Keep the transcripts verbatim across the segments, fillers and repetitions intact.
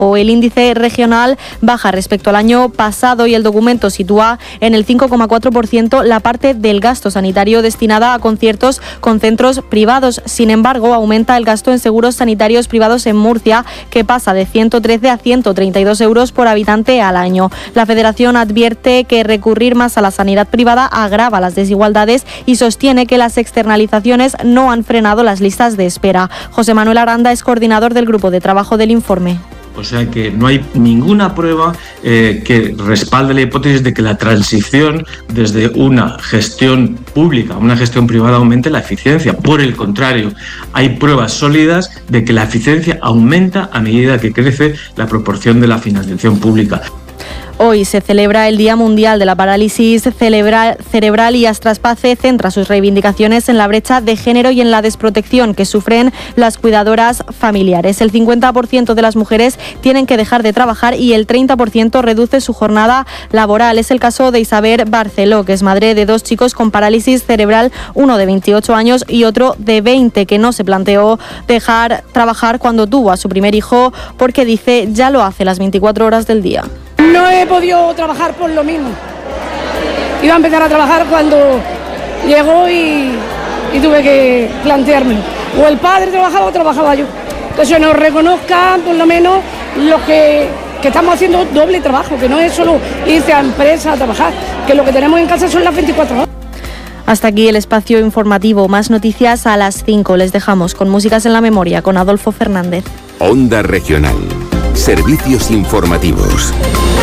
El índice regional baja respecto al año pasado y el documento sitúa en el cinco coma cuatro por ciento la parte del gasto sanitario destinada a conciertos con centros privados. Sin embargo, aumenta el gasto en seguros sanitarios privados en Murcia, que pasa de ciento trece a ciento treinta y dos euros por habitante al año. La Federación advierte que recurrir más a la sanidad privada agrava las desigualdades y sostiene que las externalizaciones no han frenado las listas de espera. José Manuel Aranda es coordinador del grupo de trabajo del informe. O sea que no hay ninguna prueba eh, que respalde la hipótesis de que la transición desde una gestión pública a una gestión privada aumente la eficiencia. Por el contrario, hay pruebas sólidas de que la eficiencia aumenta a medida que crece la proporción de la financiación pública. Hoy se celebra el Día Mundial de la Parálisis Cerebral y Astraspace centra sus reivindicaciones en la brecha de género y en la desprotección que sufren las cuidadoras familiares. El cincuenta por ciento de las mujeres tienen que dejar de trabajar y el treinta por ciento reduce su jornada laboral. Es el caso de Isabel Barceló, que es madre de dos chicos con parálisis cerebral, uno de veintiocho años y otro de veinte, que no se planteó dejar trabajar cuando tuvo a su primer hijo porque dice ya lo hace las veinticuatro horas del día. No he podido trabajar por lo mismo. Iba a empezar a trabajar cuando llegó y, y tuve que planteármelo. O el padre trabajaba o trabajaba yo. Entonces nos reconozcan por lo menos los que, que estamos haciendo doble trabajo, que no es solo irse a empresa a trabajar, que lo que tenemos en casa son las veinticuatro horas. Hasta aquí el espacio informativo. Más noticias a las cinco. Les dejamos con Músicas en la Memoria con Adolfo Fernández. Onda Regional. Servicios informativos.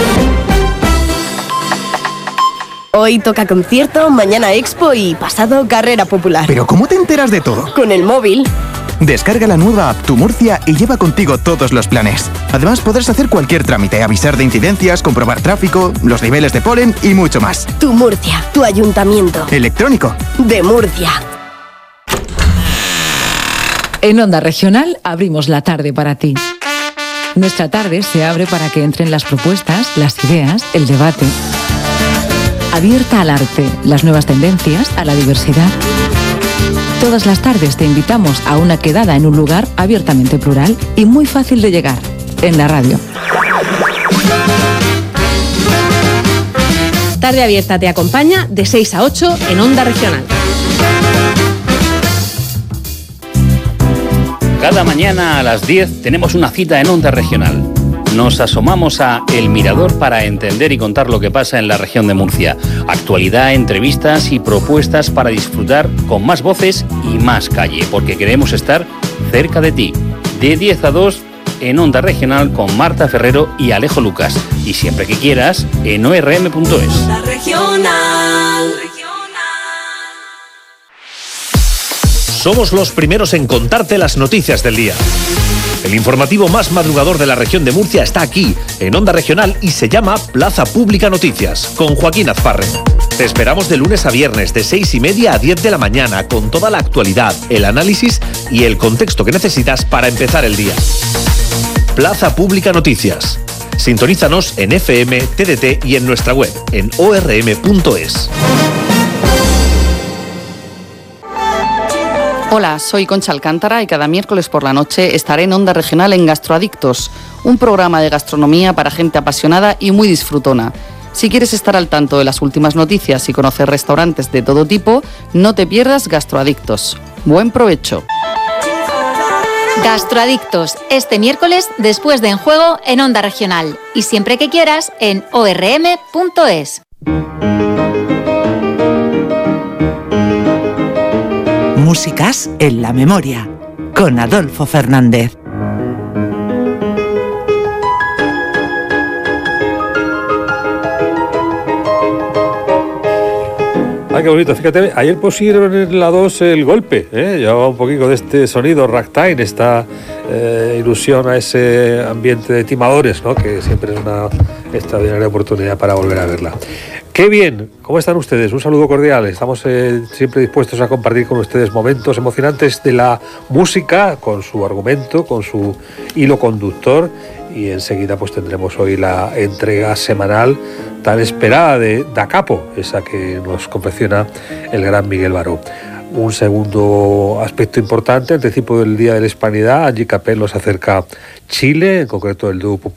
Hoy toca concierto, mañana expo y pasado carrera popular. ¿Pero cómo te enteras de todo? Con el móvil. Descarga la nueva app Tu Murcia y lleva contigo todos los planes. Además podrás hacer cualquier trámite, avisar de incidencias, comprobar tráfico, los niveles de polen y mucho más. Tu Murcia, tu ayuntamiento. Electrónico. De Murcia. En Onda Regional abrimos la tarde para ti. Nuestra tarde se abre para que entren las propuestas, las ideas, el debate. Abierta al arte, las nuevas tendencias, a la diversidad. Todas las tardes te invitamos a una quedada en un lugar abiertamente plural y muy fácil de llegar, en la radio. Tarde Abierta te acompaña de seis a ocho en Onda Regional. Cada mañana a las diez tenemos una cita en Onda Regional. Nos asomamos a El Mirador para entender y contar lo que pasa en la región de Murcia. Actualidad, entrevistas y propuestas para disfrutar con más voces y más calle, porque queremos estar cerca de ti. De diez a dos en Onda Regional con Marta Ferrero y Alejo Lucas. Y siempre que quieras en o r m punto es. Onda Regional. Somos los primeros en contarte las noticias del día. El informativo más madrugador de la región de Murcia está aquí, en Onda Regional, y se llama Plaza Pública Noticias, con Joaquín Azparre. Te esperamos de lunes a viernes, de seis y media a diez de la mañana, con toda la actualidad, el análisis y el contexto que necesitas para empezar el día. Plaza Pública Noticias. Sintonízanos en F M, T D T y en nuestra web, en o r m punto es. Hola, soy Concha Alcántara y cada miércoles por la noche estaré en Onda Regional en Gastroadictos, un programa de gastronomía para gente apasionada y muy disfrutona. Si quieres estar al tanto de las últimas noticias y conocer restaurantes de todo tipo, no te pierdas Gastroadictos. Buen provecho. Gastroadictos, este miércoles después de En Juego en Onda Regional y siempre que quieras en o r m punto es. Músicas en la Memoria, con Adolfo Fernández. Ay, qué bonito, fíjate, ayer pusieron en la dos el golpe, ¿eh? Llevaba un poquito de este sonido ragtime, esta eh, ilusión a ese ambiente de timadores, ¿no? Que siempre es una extraordinaria oportunidad para volver a verla. ¡Qué bien! ¿Cómo están ustedes? Un saludo cordial. Estamos eh, siempre dispuestos a compartir con ustedes momentos emocionantes de la música, con su argumento, con su hilo conductor. Y enseguida pues tendremos hoy la entrega semanal tan esperada de Da Capo, esa que nos confecciona el gran Miguel Baró. Un segundo aspecto importante, anticipo del Día de la Hispanidad, Angie Capello se acerca Chile, en concreto el dúo